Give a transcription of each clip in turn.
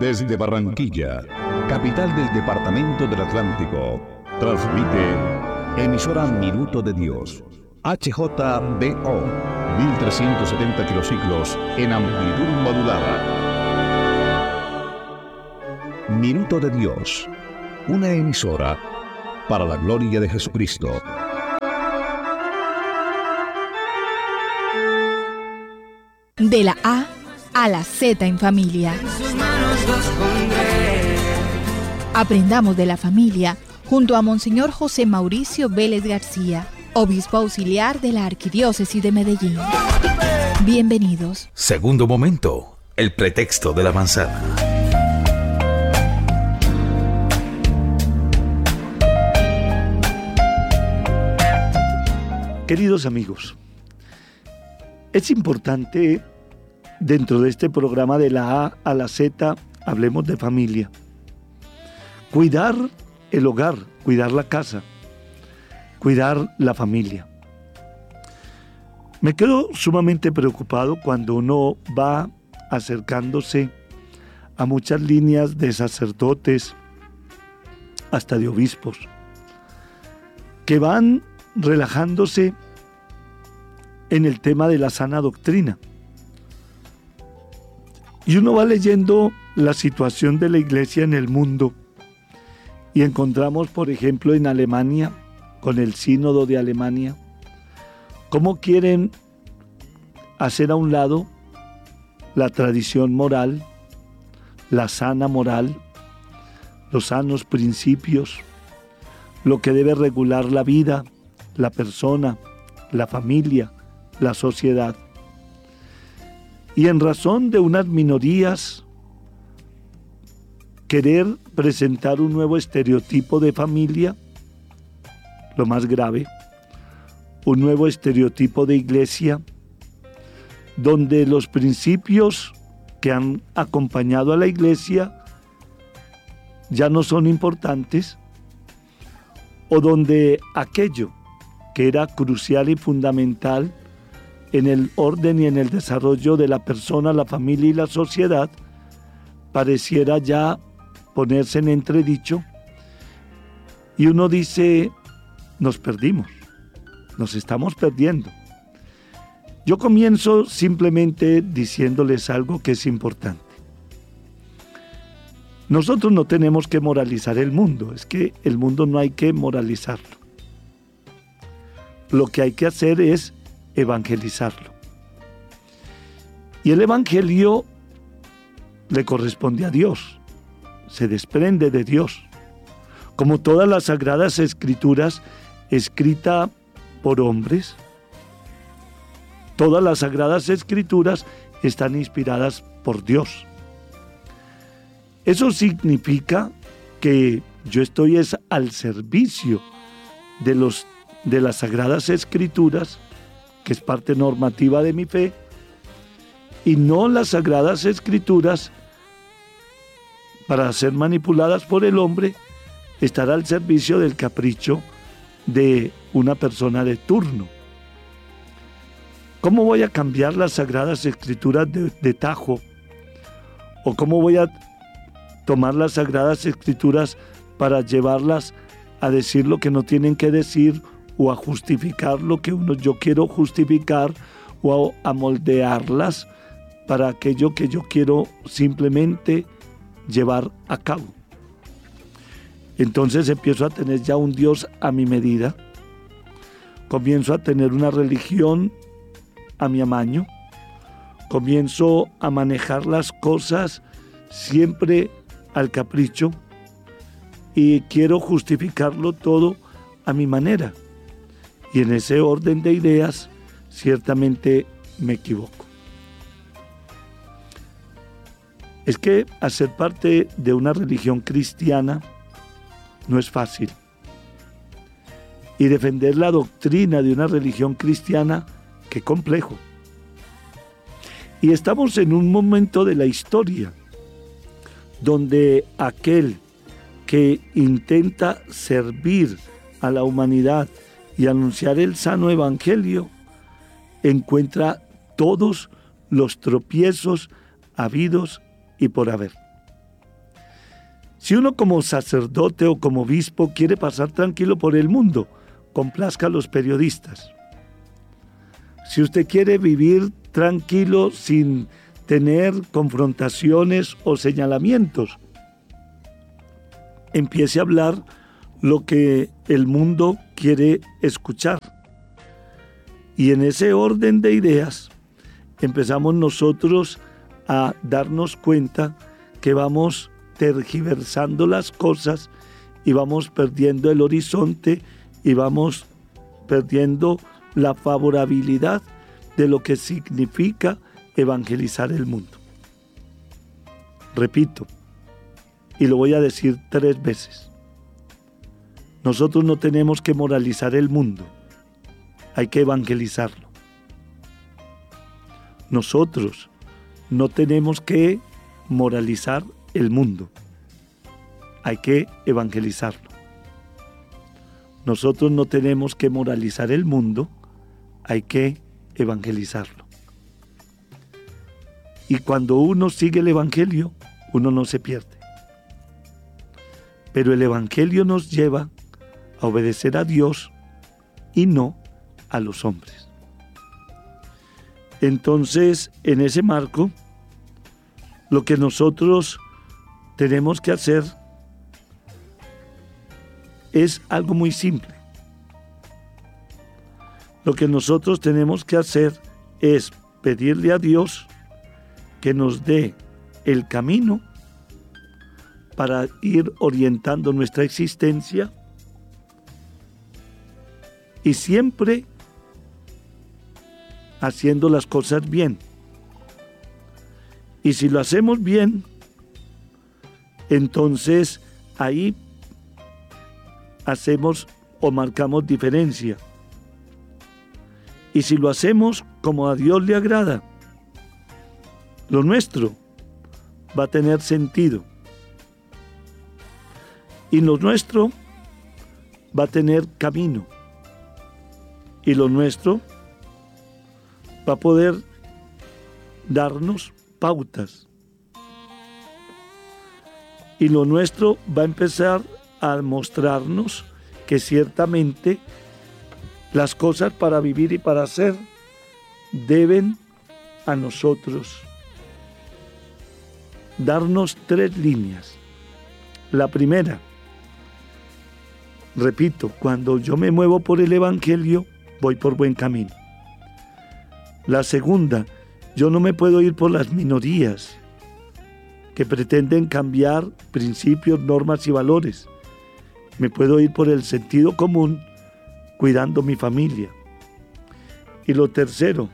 Desde Barranquilla, capital del departamento del Atlántico, transmite emisora Minuto de Dios, HJBO, 1370 kilociclos en amplitud modulada. Minuto de Dios, una emisora para la gloria de Jesucristo. De la A a la Z en familia. Aprendamos de la familia junto a Monseñor José Mauricio Vélez García, obispo auxiliar de la Arquidiócesis de Medellín. Bienvenidos. Segundo momento, el pretexto de la manzana. Queridos amigos, es importante dentro de este programa de la A a la Z, hablemos de familia. Cuidar el hogar, cuidar la casa, cuidar la familia. Me quedo sumamente preocupado cuando uno va acercándose a muchas líneas de sacerdotes, hasta de obispos, que van relajándose en el tema de la sana doctrina. Y uno va leyendo la situación de la iglesia en el mundo y encontramos, por ejemplo, en Alemania, con el sínodo de Alemania, cómo quieren hacer a un lado la tradición moral, la sana moral, los sanos principios, lo que debe regular la vida, la persona, la familia, la sociedad. Y en razón de unas minorías, querer presentar un nuevo estereotipo de familia, lo más grave, un nuevo estereotipo de iglesia, donde los principios que han acompañado a la iglesia ya no son importantes, o donde aquello que era crucial y fundamental en el orden y en el desarrollo de la persona, la familia y la sociedad, pareciera ya ponerse en entredicho, y uno dice, nos perdimos, nos estamos perdiendo. Yo comienzo simplemente diciéndoles algo que es importante. Nosotros no tenemos que moralizar el mundo, es que el mundo no hay que moralizarlo. Lo que hay que hacer es evangelizarlo. Y el evangelio le corresponde a Dios, se desprende de Dios. Como todas las sagradas escrituras escritas por hombres, todas las sagradas escrituras están inspiradas por Dios. Eso significa que yo estoy al servicio de las sagradas escrituras, que es parte normativa de mi fe, y no las sagradas escrituras, para ser manipuladas por el hombre, estar al servicio del capricho de una persona de turno. ¿Cómo voy a cambiar las sagradas escrituras de tajo? ¿O cómo voy a tomar las sagradas escrituras para llevarlas a decir lo que no tienen que decir, o a justificar lo que yo quiero justificar, o a moldearlas para aquello que yo quiero simplemente llevar a cabo? Entonces empiezo a tener ya un Dios a mi medida, comienzo a tener una religión a mi amaño, comienzo a manejar las cosas siempre al capricho y quiero justificarlo todo a mi manera. Y en ese orden de ideas, ciertamente me equivoco. Es que hacer parte de una religión cristiana no es fácil. Y defender la doctrina de una religión cristiana, qué complejo. Y estamos en un momento de la historia donde aquel que intenta servir a la humanidad y anunciar el sano evangelio encuentra todos los tropiezos habidos y por haber. Si uno como sacerdote o como obispo quiere pasar tranquilo por el mundo, complazca a los periodistas. Si usted quiere vivir tranquilo sin tener confrontaciones o señalamientos, empiece a hablar lo que el mundo quiere escuchar. Y en ese orden de ideas empezamos nosotros a darnos cuenta que vamos tergiversando las cosas y vamos perdiendo el horizonte y vamos perdiendo la favorabilidad de lo que significa evangelizar el mundo. Repito, y lo voy a decir 3 veces. Nosotros no tenemos que moralizar el mundo, hay que evangelizarlo. Nosotros no tenemos que moralizar el mundo, hay que evangelizarlo. Nosotros no tenemos que moralizar el mundo, hay que evangelizarlo. Y cuando uno sigue el evangelio, uno no se pierde. Pero el evangelio nos lleva a obedecer a Dios y no a los hombres. Entonces, en ese marco, lo que nosotros tenemos que hacer es algo muy simple. Lo que nosotros tenemos que hacer es pedirle a Dios que nos dé el camino para ir orientando nuestra existencia y siempre haciendo las cosas bien. Y si lo hacemos bien, entonces ahí hacemos o marcamos diferencia. Y si lo hacemos como a Dios le agrada, lo nuestro va a tener sentido. Y lo nuestro va a tener camino. Y lo nuestro va a poder darnos pautas. Y lo nuestro va a empezar a mostrarnos que ciertamente las cosas para vivir y para hacer deben a nosotros darnos 3 líneas. La primera, repito, cuando yo me muevo por el evangelio, voy por buen camino. La segunda, yo no me puedo ir por las minorías que pretenden cambiar principios, normas y valores. Me puedo ir por el sentido común, cuidando mi familia. Y lo tercero,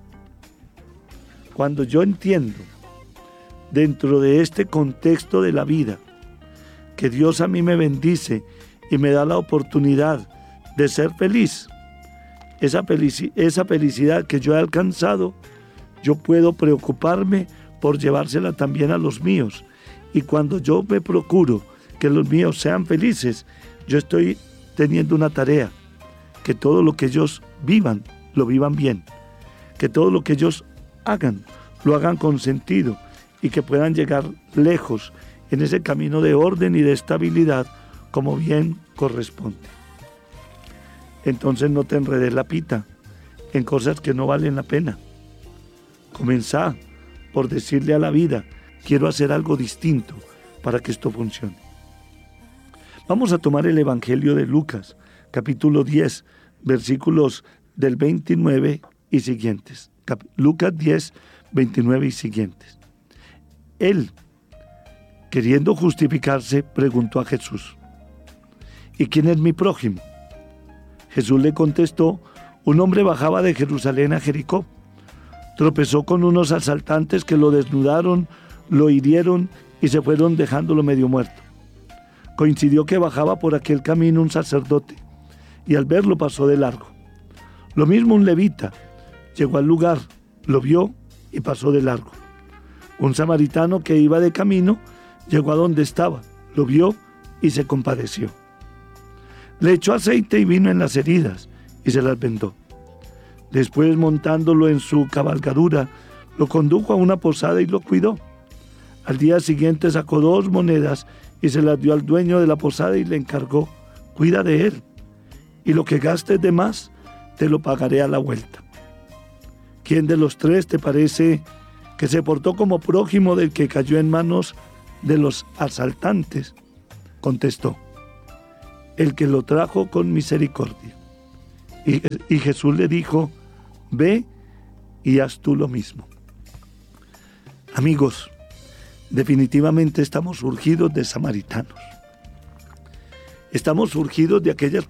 cuando yo entiendo dentro de este contexto de la vida que Dios a mí me bendice y me da la oportunidad de ser feliz, esa felicidad que yo he alcanzado, yo puedo preocuparme por llevársela también a los míos. Y cuando yo me procuro que los míos sean felices, yo estoy teniendo una tarea: que todo lo que ellos vivan, lo vivan bien. Que todo lo que ellos hagan, lo hagan con sentido y que puedan llegar lejos en ese camino de orden y de estabilidad como bien corresponde. Entonces no te enredes la pita en cosas que no valen la pena. Comenzá por decirle a la vida: quiero hacer algo distinto para que esto funcione. Vamos a tomar el Evangelio de Lucas, capítulo 10, versículos del 29 y siguientes. Lucas 10, 29 y siguientes. Él, queriendo justificarse, preguntó a Jesús: ¿y quién es mi prójimo? Jesús le contestó: un hombre bajaba de Jerusalén a Jericó. Tropezó con unos asaltantes que lo desnudaron, lo hirieron y se fueron dejándolo medio muerto. Coincidió que bajaba por aquel camino un sacerdote y al verlo pasó de largo. Lo mismo un levita, llegó al lugar, lo vio y pasó de largo. Un samaritano que iba de camino llegó a donde estaba, lo vio y se compadeció. Le echó aceite y vino en las heridas y se las vendó. Después, montándolo en su cabalgadura, lo condujo a una posada y lo cuidó. Al día siguiente sacó 2 monedas y se las dio al dueño de la posada y le encargó: cuida de él, y lo que gastes de más te lo pagaré a la vuelta. ¿Quién de los 3 te parece que se portó como prójimo del que cayó en manos de los asaltantes? Contestó: el que lo trajo con misericordia. Y Jesús le dijo: ve y haz tú lo mismo. Amigos, definitivamente estamos surgidos de samaritanos. Estamos surgidos de aquellas